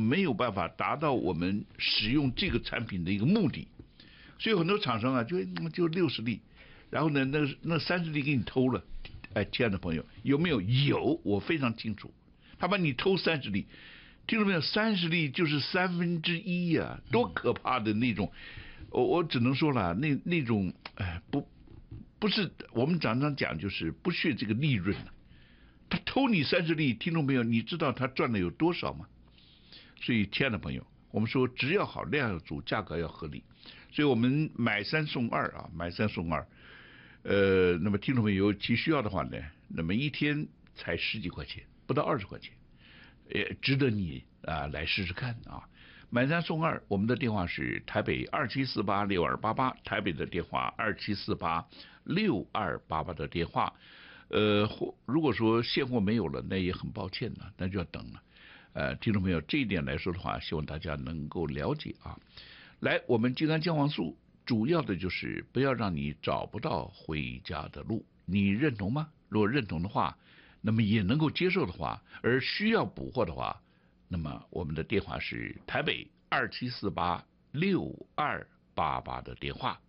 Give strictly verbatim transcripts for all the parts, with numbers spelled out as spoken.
没有办法达到我们使用这个产品的一个目的。所以很多厂商啊，就就六十例，然后呢，那那三十例给你偷了。哎，亲爱的朋友，有没有？有，我非常清楚。他把你偷三十例，听到没有？三十例就是三分之一呀，多可怕的那种！我我只能说了，那那种哎，不不是我们常常讲，就是不屑这个利润了。他偷你三十例，听众朋友，你知道他赚的有多少吗？所以，亲爱的朋友，我们说质要好，量要足，价格要合理。所以我们买三送二啊，买三送二。呃，那么听众朋友有其需要的话呢，那么一天才十几块钱，不到二十块钱，也值得你啊来试试看啊。买三送二，我们的电话是台北二七四八六二八八，台北的电话二七四八六二八八的电话。呃，如果说现货没有了，那也很抱歉了，那就要等了。呃，听众朋友，这一点来说的话，希望大家能够了解啊。来，我们金安姜黄素主要的就是不要让你找不到回家的路，你认同吗？如果认同的话，那么也能够接受的话，而需要补货的话，那么我们的电话是台北二七四八六二八八的电话。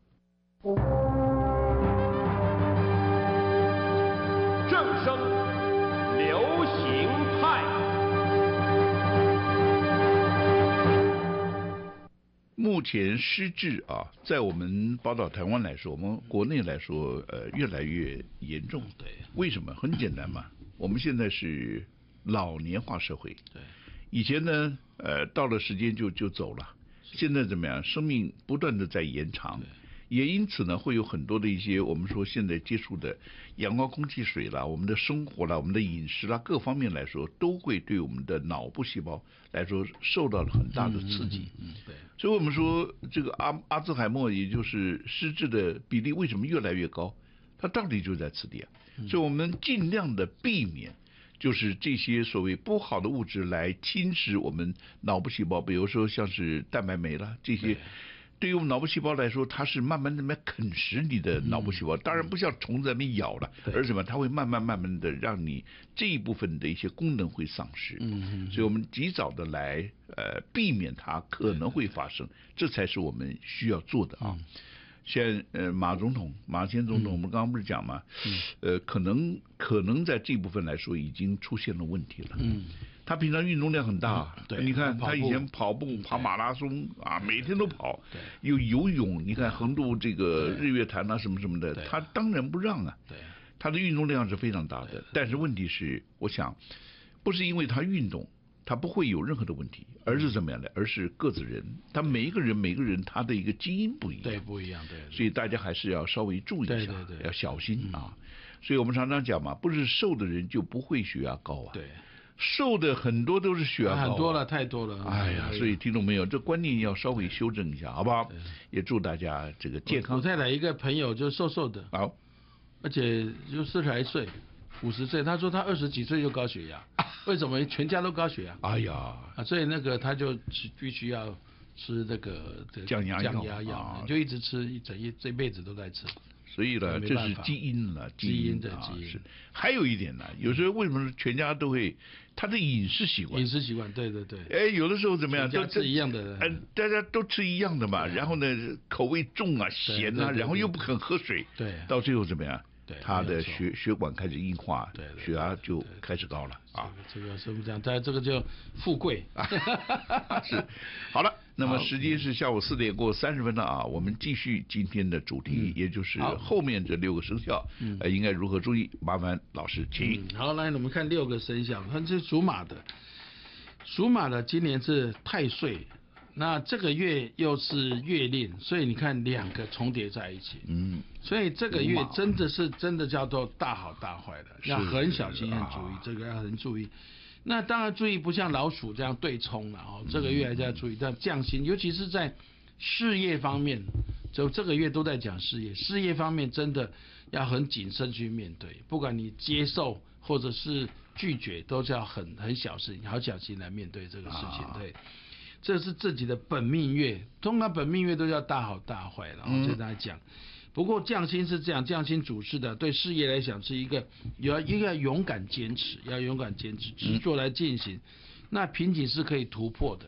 正声流行派。 目前失智啊，在我们宝岛台湾来说，我们国内来说，呃，越来越严重。 对， 为什么？很简单嘛，我们现在是老年化社会。 对， 以前呢，呃，到了时间就就走了。现在怎么样？生命不断的在延长。也因此呢，会有很多的一些我们说现在接触的阳光、空气、水啦，我们的生活啦，我们的饮食啦，各方面来说，都会对我们的脑部细胞来说受到了很大的刺激。 嗯，嗯嗯对。 所以我们说这个阿阿兹海默，也就是失智的比例为什么越来越高？它到底就在此地啊。所以我们尽量的避免，就是这些所谓不好的物质来侵蚀我们脑部细胞，比如说像是蛋白酶啦这些。对于我们脑部细胞来说，它是慢慢的在啃食你的脑部细胞，当然不像虫子在那边咬了，而什么？它会慢慢慢慢的让你这一部分的一些功能会丧失。嗯，所以我们及早的来呃避免它可能会发生，这才是我们需要做的啊。现呃马总统马前总统，我们刚刚不是讲嘛，呃可能可能在这部分来说已经出现了问题了。嗯。他平常运动量很大，嗯、对，你看他以前跑步、跑马拉松啊，每天都跑，有游泳，你看横渡这个日月潭啊什么什么的，他当然不让啊。对，他的运动量是非常大的，但是问题是，我想不是因为他运动，他不会有任何的问题，而是怎么样的？而是个子人，他每一个人每个人他的一个基因不一样， 对，不一样，对， 所以大家还是要稍微注意一下， 对对对， 要小心啊。所以我们常常讲嘛，不是瘦的人就不会血压高啊。 对。 瘦的很多都是血压高、啊， 很多了，太多了。 哎呀，所以听懂没有？这观念要稍微修正一下，好不好？也祝大家这个健康。 我太太一个朋友就瘦瘦的， 好， 而且就四十来岁，五十岁，他说他二十几岁就高血压，为什么全家都高血压？ 哎呀， 啊，所以那个他就必须要吃那个降压降压药，啊、就一直吃，一整一这辈子都在吃。 所以呢，这是基因了， 基因的基因、 啊、是。还有一点呢，有时候为什么全家都会他的饮食习惯？ 饮食习惯，对对对。 哎，有的时候怎么样？ 都吃一样的。 哎，大家都吃一样的嘛，然后呢，口味重啊，咸啊， 对对对对， 然后又不肯喝水， 对， 到最后怎么样？ 对， 他的血血管开始硬化， 对，对血压就开始高了啊。 这个是不是这样？但这个叫富贵。 是，好了。那么时间是下午四点过三十分了啊，我们继续今天的主题，嗯、也就是后面这六个生肖，嗯、呃，应该如何注意？麻烦老师请。 嗯、好，来我们看六个生肖，看这属马的，属马的今年是太岁，那这个月又是月令，所以你看两个重叠在一起，嗯，所以这个月真的是真的叫做大好大坏的，要很小心，很注意，啊、这个要很注意。那当然注意，不像老鼠这样对冲了哦。这个月还是要注意，但降薪，尤其是在事业方面，就这个月都在讲事业，事业方面真的要很谨慎去面对，不管你接受或者是拒绝，都是要很很小心、好小心来面对这个事情。对，这是自己的本命月，通常本命月都叫大好大坏，然后跟大家讲。不过降薪是这样，降薪主事的对事业来讲是一个要一个勇敢坚持，要勇敢坚持，执着来进行。那瓶颈是可以突破的，